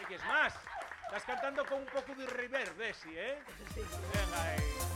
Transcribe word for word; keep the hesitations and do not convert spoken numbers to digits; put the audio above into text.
que es más. Estás cantando con un poco de reverb, Desi, ¿eh? Sí. Venga ahí.